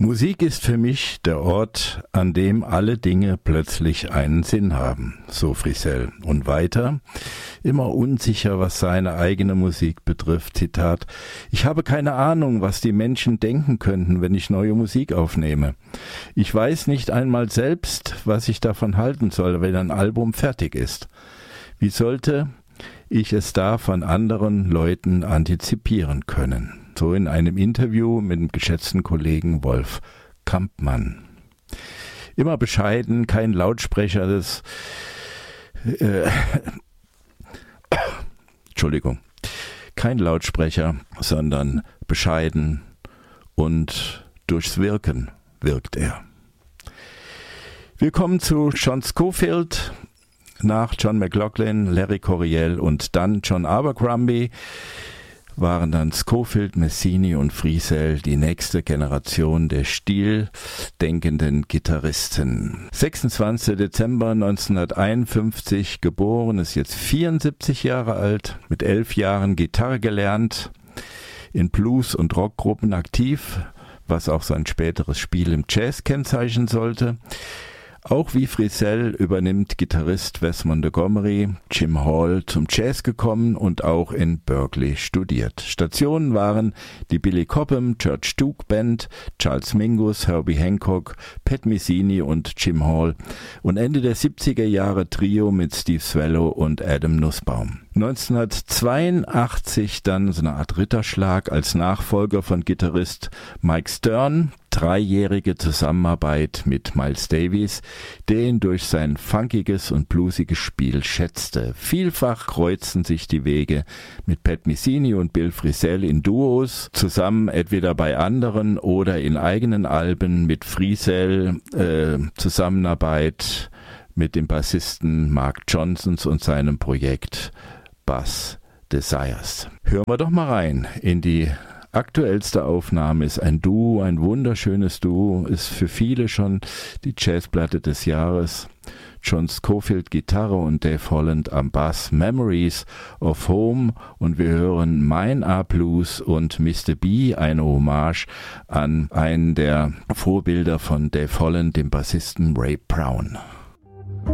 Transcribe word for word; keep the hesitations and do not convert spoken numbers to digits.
Musik ist für mich der Ort, an dem alle Dinge plötzlich einen Sinn haben, so Frisell. Und weiter, immer unsicher, was seine eigene Musik betrifft, Zitat, ich habe keine Ahnung, was die Menschen denken könnten, wenn ich neue Musik aufnehme. Ich weiß nicht einmal selbst, was ich davon halten soll, wenn ein Album fertig ist. Wie sollte ich es da von anderen Leuten antizipieren können? So in einem Interview mit dem geschätzten Kollegen Wolf Kampmann. Immer bescheiden, kein Lautsprecher, das äh, Entschuldigung, kein Lautsprecher, sondern bescheiden und durchs Wirken wirkt er. Wir kommen zu John Scofield, nach John McLaughlin, Larry Coryell und dann John Abercrombie waren dann Scofield, Messini und Frisell die nächste Generation der stildenkenden Gitarristen. sechsundzwanzigster Dezember neunzehnhunderteinundfünfzig geboren, ist jetzt vierundsiebzig Jahre alt, mit elf Jahren Gitarre gelernt, in Blues- und Rockgruppen aktiv, was auch sein späteres Spiel im Jazz kennzeichnen sollte. Auch wie Frisell übernimmt Gitarrist Wes Montgomery, Jim Hall zum Jazz gekommen und auch in Berkeley studiert. Stationen waren die Billy Cobham Church Duke Band, Charles Mingus, Herbie Hancock, Pat Messini und Jim Hall und Ende der siebziger Jahre Trio mit Steve Swallow und Adam Nussbaum. neunzehnhundertzweiundachtzig dann so eine Art Ritterschlag als Nachfolger von Gitarrist Mike Stern, dreijährige Zusammenarbeit mit Miles Davis, der ihn durch sein funkiges und bluesiges Spiel schätzte. Vielfach kreuzten sich die Wege mit Pat Messini und Bill Frisell in Duos, zusammen entweder bei anderen oder in eigenen Alben mit Frisell, äh, Zusammenarbeit mit dem Bassisten Mark Johnsons und seinem Projekt Bass Desires. Hören wir doch mal rein in die aktuellste Aufnahme. Ist ein Duo, ein wunderschönes Duo, ist für viele schon die Jazzplatte des Jahres. John Scofield Gitarre und Dave Holland am Bass, Memories of Home, und wir hören Mine Are Blues und Mister B, eine Hommage an einen der Vorbilder von Dave Holland, dem Bassisten Ray Brown.